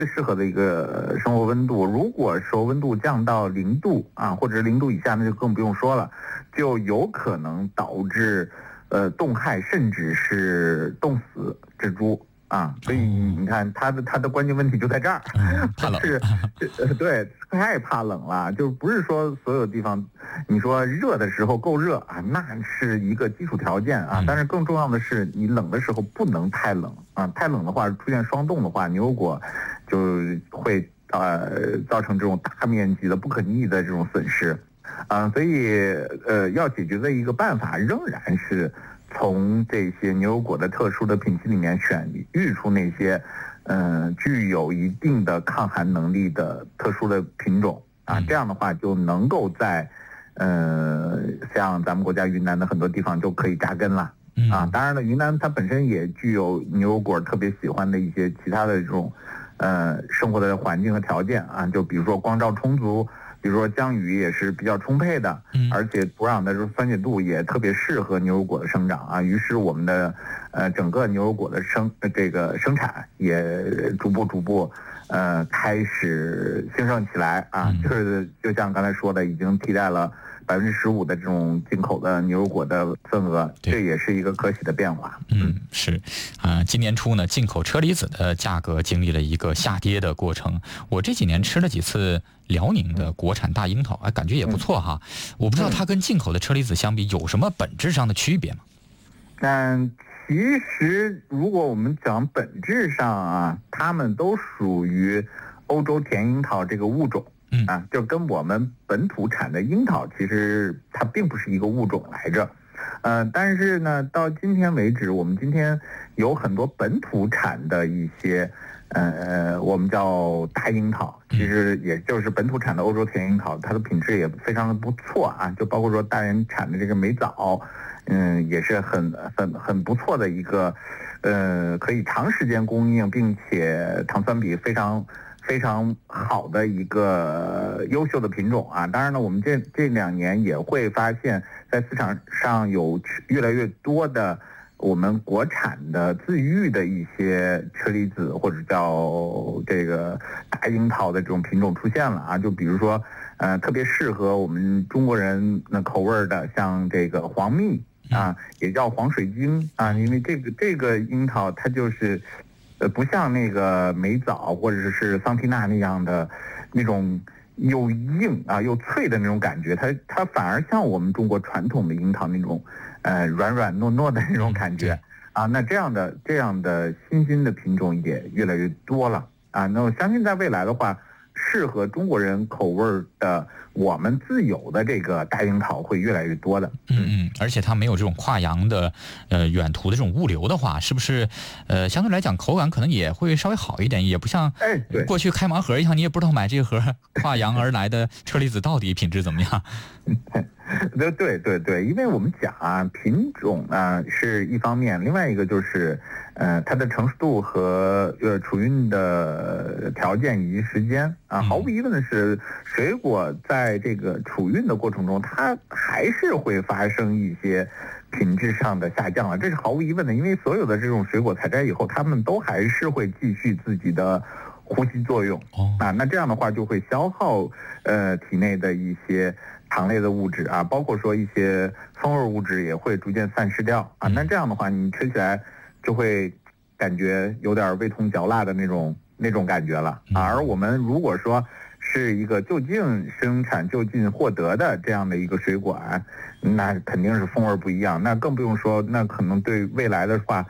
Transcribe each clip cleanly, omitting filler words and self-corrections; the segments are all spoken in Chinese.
最适合的一个生活温度。如果说温度降到0度啊，或者0度以下，那就更不用说了，就有可能导致冻害，甚至是冻死蜘蛛啊。所以你看，它的关键问题就在这儿， 怕冷是，对，太怕冷了。就不是说所有地方，你说热的时候够热啊，那是一个基础条件啊。但是更重要的是，你冷的时候不能太冷啊，太冷的话出现霜冻的话，牛油果就会造成这种大面积的不可逆的这种损失啊。所以要解决的一个办法仍然是从这些牛油果的特殊的品系里面选育出那些具有一定的抗寒能力的特殊的品种啊。这样的话就能够在像咱们国家云南的很多地方就可以扎根了啊。当然了，云南它本身也具有牛油果特别喜欢的一些其他的这种生活的环境和条件啊，就比如说光照充足，比如说降雨也是比较充沛的，而且土壤的这种酸碱度也特别适合牛油果的生长啊。于是我们的整个牛油果的生产也逐步开始兴盛起来啊。就像刚才说的，已经替代了15%的这种进口的牛油果的份额，这也是一个可喜的变化。 是今年初呢，进口车厘子的价格经历了一个下跌的过程。我这几年吃了几次辽宁的国产大樱桃，感觉也不错哈。我不知道它跟进口的车厘子相比有什么本质上的区别吗？ 其实如果我们讲本质上啊，它们都属于欧洲甜樱桃这个物种。就跟我们本土产的樱桃其实它并不是一个物种来着，但是呢，到今天为止，我们今天有很多本土产的一些，我们叫大樱桃，其实也就是本土产的欧洲甜樱桃，它的品质也非常的不错啊，就包括说大连产的这个美枣，也是很不错的一个，可以长时间供应，并且糖酸比非常好的一个优秀的品种啊。当然了，我们这2年也会发现，在市场上有越来越多的我们国产的自育的一些车厘子或者叫这个大樱桃的这种品种出现了啊。就比如说，特别适合我们中国人的口味的，像这个黄蜜啊，也叫黄水晶啊，因为这个樱桃它就是。不像那个美枣或者是桑缇娜那样的那种又硬啊又脆的那种感觉，它反而像我们中国传统的樱桃那种软软糯糯的那种感觉啊。那这样的新兴的品种也越来越多了啊。那我相信在未来的话，适合中国人口味的我们自有的这个大樱桃会越来越多的。 而且它没有这种跨洋的远途的这种物流的话，是不是相对来讲口感可能也会稍微好一点，也不像过去开盲盒一样，你也不知道买这个盒跨洋而来的车厘子到底品质怎么样。 对，因为我们讲啊，品种呢是一方面，另外一个就是它的成熟度和储运的条件以及时间啊。毫无疑问的是，水果在这个储运的过程中，它还是会发生一些品质上的下降了，这是毫无疑问的。因为所有的这种水果采摘以后，它们都还是会继续自己的呼吸作用啊。那这样的话就会消耗体内的一些糖类的物质啊，包括说一些风味物质也会逐渐散失掉啊。那这样的话，你吃起来就会感觉有点味同嚼蜡的那种感觉了啊。而我们如果说是一个就近生产、就近获得的这样的一个水果啊，那肯定是风味不一样。那更不用说，那可能对未来的话，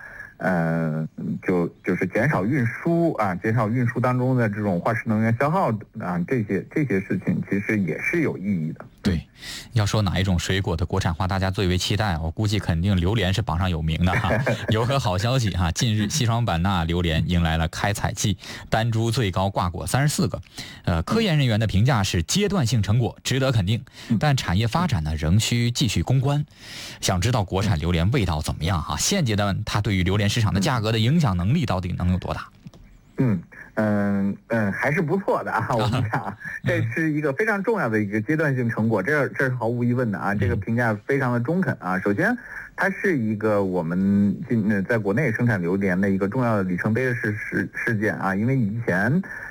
就是减少运输啊，减少运输当中的这种化石能源消耗啊，这些事情其实也是有意义的。 对，要说哪一种水果的国产化大家最为期待，我估计肯定榴莲是榜上有名的哈。有个好消息哈，近日西双版纳榴莲迎来了开采季，单株最高挂果34个，科研人员的评价是阶段性成果，值得肯定。但产业发展呢，仍需继续攻关。想知道国产榴莲味道怎么样哈？现阶段它对于榴莲市场的价格的影响能力到底能有多大？ 还是不错的啊。我们讲，这是一个非常重要的一个阶段性成果，这是毫无疑问的啊。这个评价非常的中肯啊。首先，它是一个我们在国内生产榴莲的一个重要的里程碑的事件啊。因为以前